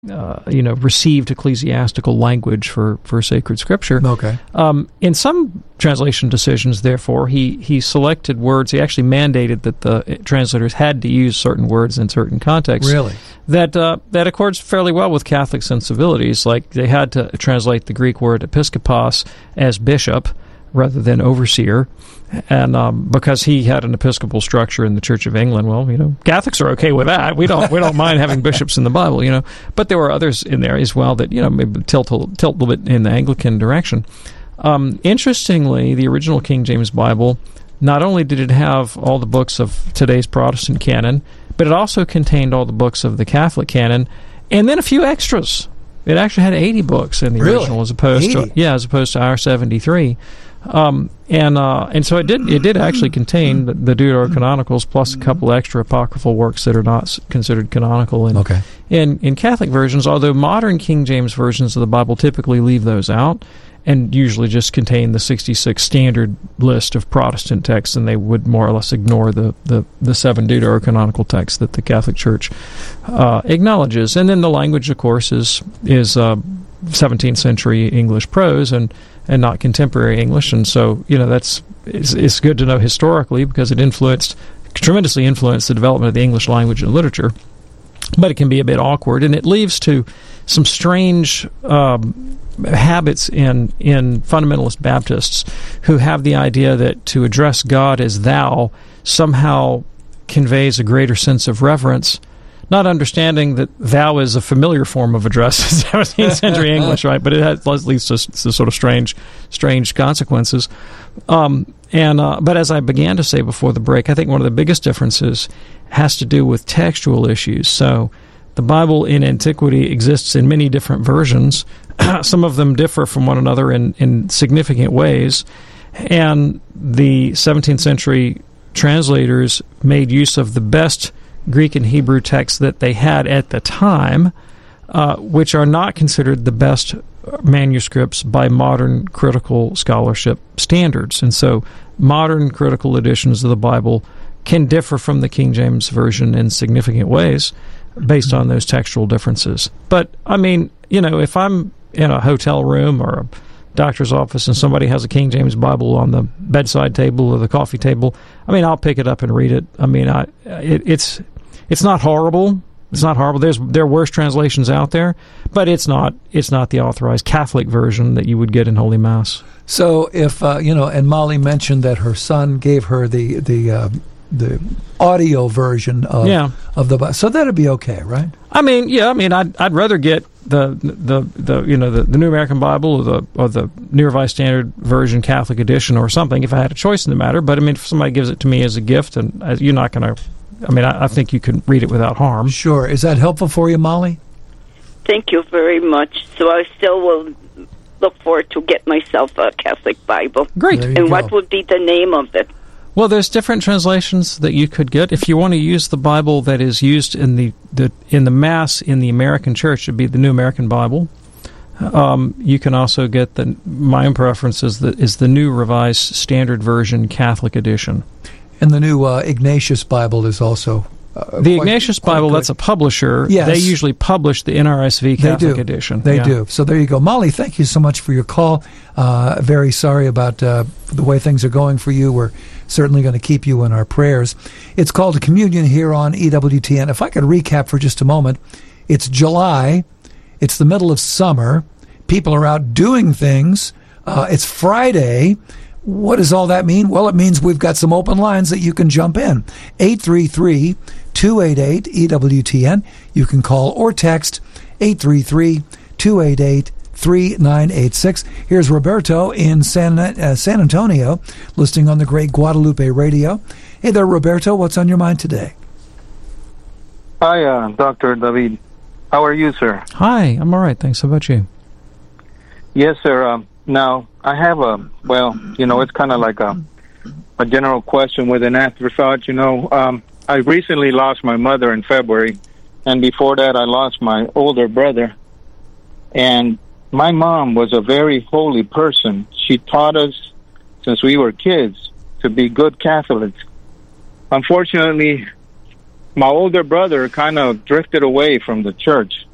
received ecclesiastical language for sacred scripture. Okay. In some translation decisions, therefore, he selected words. He actually mandated that the translators had to use certain words in certain contexts. Really? That accords fairly well with Catholic sensibilities. Like they had to translate the Greek word episkopos as bishop rather than overseer. And because he had an episcopal structure in the Church of England, well, Catholics are okay with that. We don't mind having bishops in the Bible, But there were others in there as well that maybe tilt a little bit in the Anglican direction. Interestingly, the original King James Bible, not only did it have all the books of today's Protestant canon, but it also contained all the books of the Catholic canon, and then a few extras. It actually had 80 books in the original, as opposed to our 73. And so it did actually contain the Deuterocanonicals plus a couple extra apocryphal works that are not considered canonical in Catholic versions, although modern King James versions of the Bible typically leave those out and usually just contain the 66 standard list of Protestant texts, and they would more or less ignore the 7 Deuterocanonical texts that the Catholic Church acknowledges. And then the language, of course, is 17th century English prose and not contemporary English, and so it's good to know historically because it tremendously influenced the development of the English language and literature. But it can be a bit awkward, and it leads to some strange habits in fundamentalist Baptists who have the idea that to address God as thou somehow conveys a greater sense of reverence, not understanding that thou is a familiar form of address in 17th century English, right? But it leads to sort of strange consequences. But as I began to say before the break, I think one of the biggest differences has to do with textual issues. So the Bible in antiquity exists in many different versions. Some of them differ from one another in significant ways. And the 17th century translators made use of the best Greek and Hebrew texts that they had at the time, which are not considered the best manuscripts by modern critical scholarship standards. And so modern critical editions of the Bible can differ from the King James Version in significant ways based on those textual differences. But, if I'm in a hotel room or a doctor's office and somebody has a King James Bible on the bedside table or the coffee table, I'll pick it up and read it. It's not horrible. It's not horrible. There are worse translations out there, but it's not the authorized Catholic version that you would get in Holy Mass. So if and Molly mentioned that her son gave her the audio version of the Bible, so that'd be okay, right? I'd rather get the New American Bible or the New Revised Standard Version Catholic edition or something if I had a choice in the matter. But if somebody gives it to me as a gift, and you're not going to. I think you can read it without harm. Sure. Is that helpful for you, Molly? Thank you very much. So I still will look forward to get myself a Catholic Bible. Great. And what would be the name of it? Well, there's different translations that you could get. If you want to use the Bible that is used in the Mass in the American Church, it would be the New American Bible. You can also get my own preference is the New Revised Standard Version Catholic edition. And the new Ignatius Bible is also the Ignatius Bible. That's a publisher. Yes. They usually publish the NRSV Catholic edition. They do. So there you go, Molly. Thank you so much for your call. Very sorry about the way things are going for you. We're certainly going to keep you in our prayers. It's called Communion here on EWTN. If I could recap for just a moment, it's July. It's the middle of summer. People are out doing things. It's Friday. What does all that mean? Well, it means we've got some open lines that you can jump in. 833-288-EWTN. You can call or text 833-288-3986. Here's Roberto in San Antonio, listening on the great Guadalupe Radio. Hey there, Roberto. What's on your mind today? Hi, Dr. David. How are you, sir? Hi, I'm all right. Thanks. How about you? Yes, sir. Now, I have it's kind of like a general question with an afterthought. I recently lost my mother in February, and before that I lost my older brother. And my mom was a very holy person. She taught us, since we were kids, to be good Catholics. Unfortunately, my older brother kind of drifted away from the church.